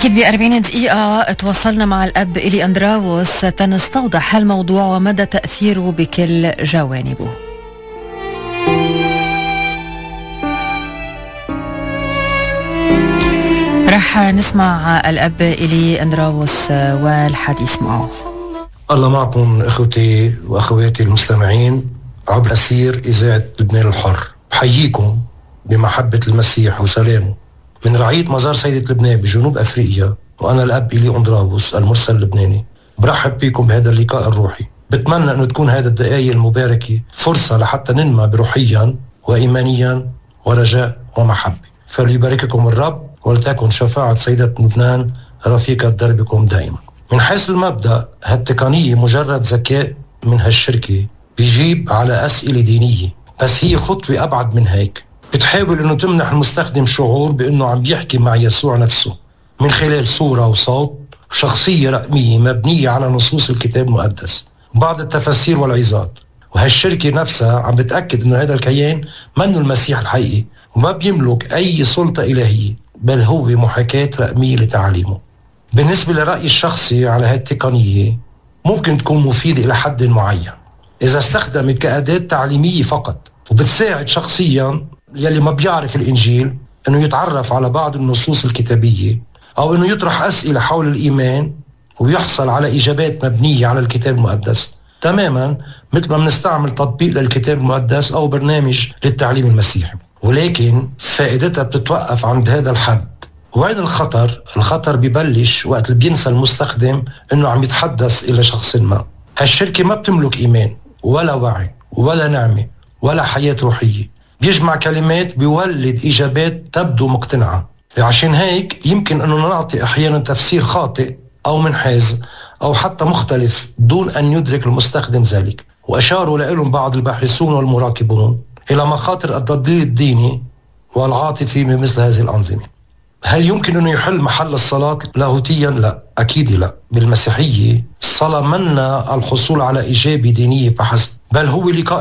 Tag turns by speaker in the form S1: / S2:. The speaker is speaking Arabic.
S1: أكيد ب40 دقيقة تواصلنا مع الأب إلي أندراوس تنستوضح الموضوع ومدى تأثيره بكل جوانبه. رح نسمع الأب إلي أندراوس والحديث معه.
S2: الله معكم إخوتي وأخواتي المستمعين عبر أثير إذاعة لبنان الحر. بحييكم بمحبة المسيح وسلامه من رعية مزار سيدة لبنان بجنوب أفريقيا، وأنا الأب إلي أندراوس المرسل اللبناني. برحب بكم بهذا اللقاء الروحي. بتمنى أنه تكون هذا الدقائق المباركة فرصة لحتى ننمى بروحيا وإيمانيا ورجاء ومحبة. فليبارككم الرب، ولتكن شفاعة سيدة لبنان رفيقة دربكم دائما. من حيث المبدأ، هالتقنية مجرد ذكاء من هالشركة بيجيب على أسئلة دينية، بس هي خطوة أبعد من هيك. بتحاول أنه تمنح المستخدم شعور بأنه عم بيحكي مع يسوع نفسه من خلال صورة وصوت وشخصية رقمية مبنية على نصوص الكتاب المقدس وبعض التفسير والعظات. وهالشركة نفسها عم بتأكد أنه هذا الكيان منه المسيح الحقيقي وما بيملك أي سلطة إلهية، بل هو محاكاة رقمية لتعاليمه. بالنسبة لرأيي الشخصي على هاي التقنية، ممكن تكون مفيدة إلى حد معين إذا استخدمت كأداة تعليمية فقط، وبتساعد شخصيا يلي ما بيعرف الإنجيل أنه يتعرف على بعض النصوص الكتابية، أو أنه يطرح أسئلة حول الإيمان ويحصل على إجابات مبنية على الكتاب المقدس، تماما مثل ما بنستعمل تطبيق للكتاب المقدس أو برنامج للتعليم المسيحي. ولكن فائدتها بتتوقف عند هذا الحد. وين الخطر؟ الخطر بيبلش وقت اللي بينسى المستخدم أنه عم يتحدث إلى شخص ما. هالشركة ما بتملك إيمان ولا وعي ولا نعمة ولا حياة روحية، بيجمع كلمات بيولد إجابات تبدو مقتنعة. عشان هيك يمكن أنه نعطي أحيانا تفسير خاطئ أو منحاز أو حتى مختلف دون أن يدرك المستخدم ذلك. وأشاروا لهم بعض الباحثون والمراقبون إلى مخاطر التضليل الديني والعاطفي بمثل هذه الأنظمة. هل يمكن أنه يحل محل الصلاة لاهوتيا؟ لا، أكيد لا. بالمسيحية الصلاة منا الحصول على إجابة دينية فحسب، بل هو لقاء